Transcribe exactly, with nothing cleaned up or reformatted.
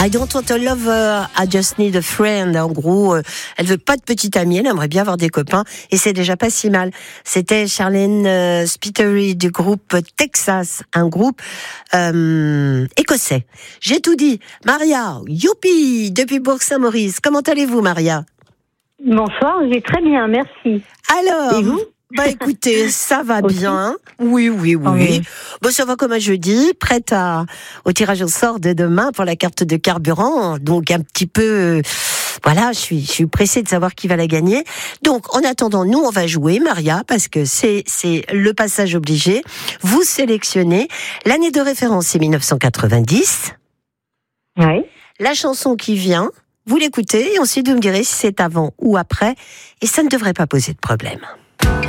I don't want a lover, I just need a friend. En gros, euh, elle veut pas de petite amie, elle aimerait bien avoir des copains, et c'est déjà pas si mal. C'était Charlene euh, Spiteri du groupe Texas, un groupe euh, écossais. J'ai tout dit. Maria, youpi, depuis Bourg-Saint-Maurice. Comment allez-vous, Maria? Bonsoir, j'ai très bien, merci. Alors, et vous? Bah écoutez, ça va Aussi. bien. Oui, oui, oui. Oh, oui. Bon, ça va comme un jeudi, prête à, au tirage au sort de demain pour la carte de carburant. Donc un petit peu, euh, voilà, je suis, je suis pressée de savoir qui va la gagner. Donc en attendant, nous on va jouer, Maria, parce que c'est, c'est le passage obligé. Vous sélectionnez. L'année de référence, c'est dix-neuf cent quatre-vingt-dix. Oui. La chanson qui vient, vous l'écoutez et ensuite vous me direz si c'est avant ou après. Et ça ne devrait pas poser de problème.